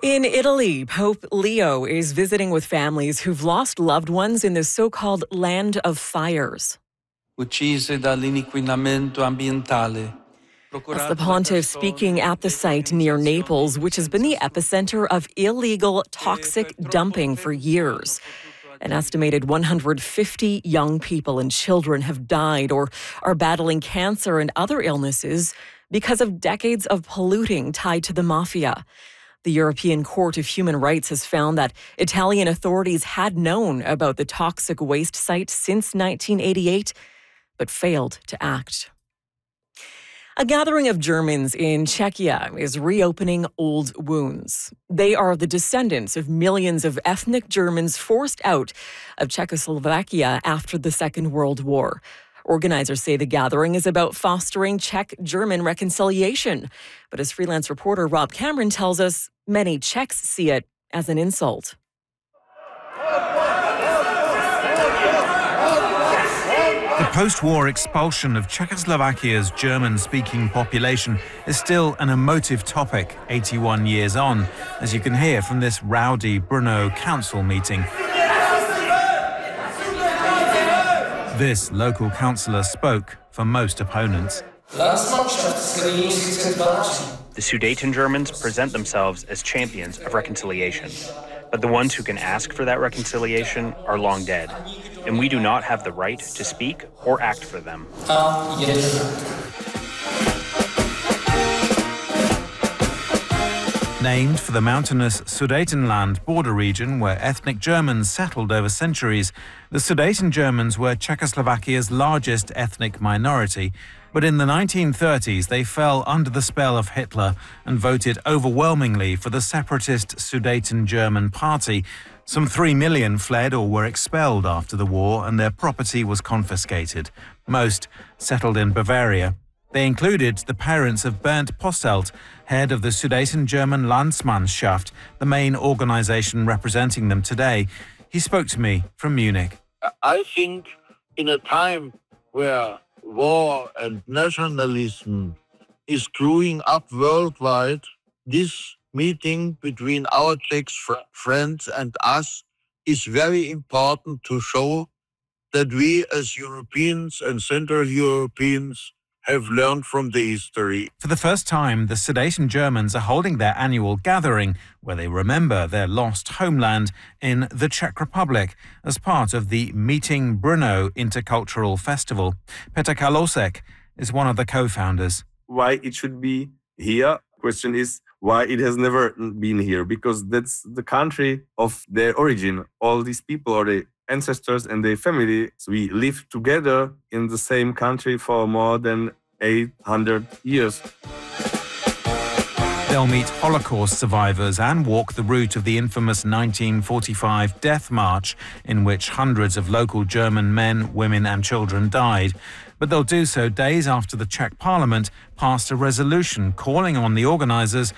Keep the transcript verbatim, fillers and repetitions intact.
In Italy, Pope Leo is visiting with families who've lost loved ones in the so-called Land of Fires. Uccise dall'inquinamento ambientale. That's the pontiff speaking at the site near Naples, which has been the epicenter of illegal toxic dumping for years. An estimated one hundred fifty young people and children have died or are battling cancer and other illnesses because of decades of polluting tied to the mafia. The European Court of Human Rights has found that Italian authorities had known about the toxic waste site since nineteen eighty-eight, but failed to act. A gathering of Germans in Czechia is reopening old wounds. They are the descendants of millions of ethnic Germans forced out of Czechoslovakia after the Second World War. Organizers say the gathering is about fostering Czech-German reconciliation. But as freelance reporter Rob Cameron tells us, many Czechs see it as an insult. The post-war expulsion of Czechoslovakia's German-speaking population is still an emotive topic eighty-one years on, as you can hear from this rowdy Brno council meeting. This local councillor spoke for most opponents. The Sudeten Germans present themselves as champions of reconciliation, but the ones who can ask for that reconciliation are long dead, and we do not have the right to speak or act for them. Named for the mountainous Sudetenland border region where ethnic Germans settled over centuries, the Sudeten Germans were Czechoslovakia's largest ethnic minority. But in the nineteen thirties, they fell under the spell of Hitler and voted overwhelmingly for the separatist Sudeten German Party. Some three million fled or were expelled after the war, and their property was confiscated. Most settled in Bavaria. They included the parents of Bernd Posselt, head of the Sudeten German Landsmannschaft, the main organization representing them today. He spoke to me from Munich. I think in a time where war and nationalism is growing up worldwide, this meeting between our Czech fr- friends and us is very important to show that we as Europeans and Central Europeans have learned from the history. For the first time, the Sudeten Germans are holding their annual gathering where they remember their lost homeland in the Czech Republic as part of the Meeting Brno Intercultural Festival. Petr Kalosek is one of the co-founders. Why it should be here? Question is why it has never been here, because that's the country of their origin. All these people are the ancestors and their family. So we live together in the same country for more than eight hundred years. They'll meet Holocaust survivors and walk the route of the infamous nineteen forty-five Death March, in which hundreds of local German men, women and children died. But they'll do so days after the Czech Parliament passed a resolution calling on the organizers